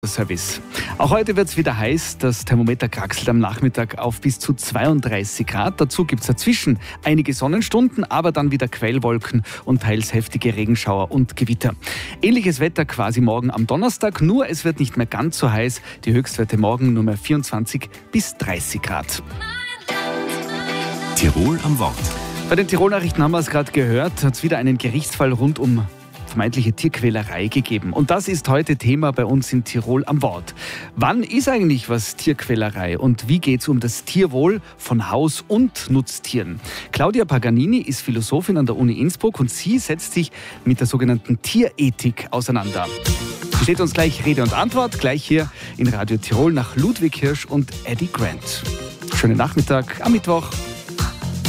Service. Auch heute wird es wieder heiß. Das Thermometer kraxelt am Nachmittag auf bis zu 32 Grad. Dazu gibt es dazwischen einige Sonnenstunden, aber dann wieder Quellwolken und teils heftige Regenschauer und Gewitter. Ähnliches Wetter quasi morgen am Donnerstag, nur es wird nicht mehr ganz so heiß. Die Höchstwerte morgen nur mehr 24 bis 30 Grad. Tirol am Wort. Bei den Tirol-Nachrichten haben wir es gerade gehört, hat es wieder einen Gerichtsfall rund um vermeintliche Tierquälerei gegeben. Und das ist heute Thema bei uns in Tirol am Wort. Wann ist eigentlich was Tierquälerei und wie geht es um das Tierwohl von Haus- und Nutztieren? Claudia Paganini ist Philosophin an der Uni Innsbruck und sie setzt sich mit der sogenannten Tierethik auseinander. Sie steht uns gleich Rede und Antwort, gleich hier in Radio Tirol nach Ludwig Hirsch und Eddie Grant. Schönen Nachmittag am Mittwoch.